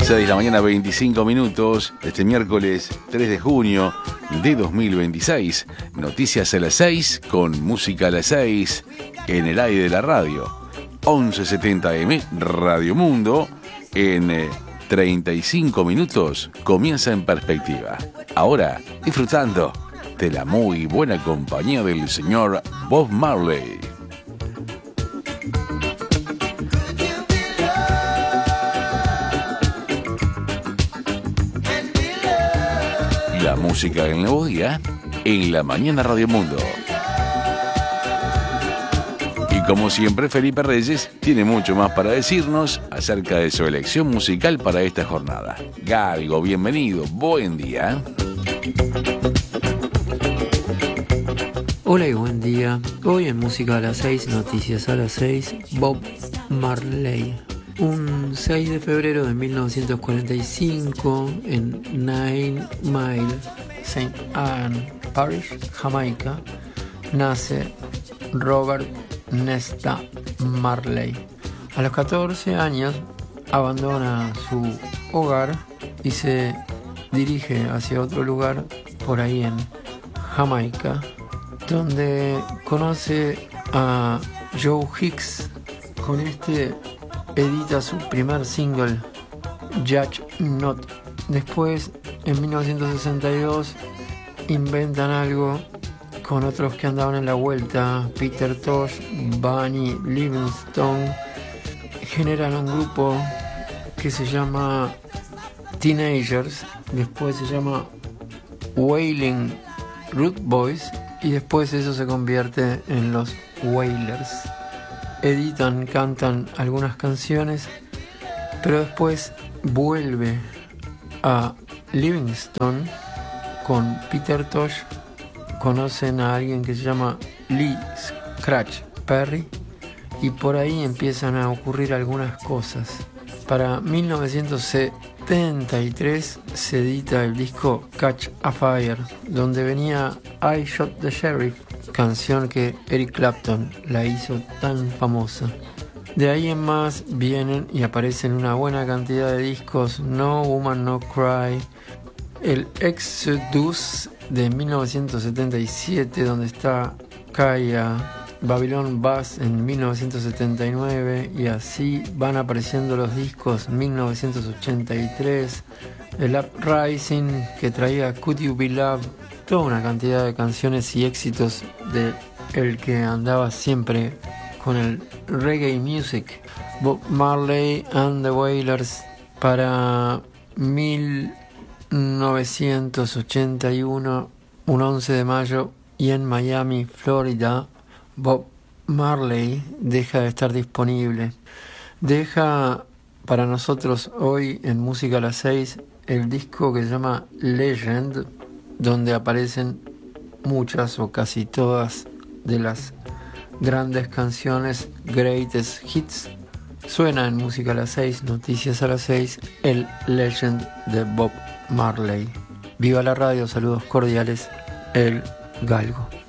6 de la mañana, 25 minutos, este miércoles 3 de junio de 2026. Noticias a las 6 con música a las 6 en el aire de la radio. 1170M Radio Mundo. En 35 minutos comienza En Perspectiva. Ahora, disfrutando de la muy buena compañía del señor Bob Marley. La música en la día en la mañana Radio Mundo. Y como siempre, Felipe Reyes tiene mucho más para decirnos acerca de su elección musical para esta jornada. Galgo, bienvenido, buen día. Hola y buen día. Hoy en Música a las 6, Noticias a las 6, Bob Marley. Un 6 de febrero de 1945, en Nine Mile, St. Anne Parish, Jamaica, nace Robert Nesta Marley. A los 14 años abandona su hogar y se dirige hacia otro lugar por ahí en Jamaica, donde conoce a Joe Hicks. Con este edita su primer single, Judge Not. Después, en 1962, inventan algo con otros que andaban en la vuelta, Peter Tosh, Bunny Livingstone. Generan un grupo que se llama Teenagers, después se llama Wailing Root Boys y después eso se convierte en los Wailers. Editan, cantan algunas canciones, pero después vuelve a Livingstone con Peter Tosh. Conocen a alguien que se llama Lee Scratch Perry y por ahí empiezan a ocurrir algunas cosas. Para 1973 se edita el disco Catch a Fire, donde venía I Shot the Sheriff, canción que Eric Clapton la hizo tan famosa. De ahí en más vienen y aparecen una buena cantidad de discos: No Woman No Cry, el Exodus de 1977, donde está Kaya, Babylon Bass en 1979, y así van apareciendo los discos 1983, el Uprising que traía Could You Be Loved, toda una cantidad de canciones y éxitos de el que andaba siempre con el reggae music. Bob Marley and the Wailers. Para 1981, un 11 de mayo, y en Miami, Florida, Bob Marley deja de estar disponible. Deja para nosotros hoy en Música a las 6 el disco que se llama Legend, donde aparecen muchas o casi todas de las grandes canciones, greatest hits. Suena en Música a las 6, Noticias a las 6, el Legend de Bob Marley. Viva la radio, saludos cordiales, el Galgo.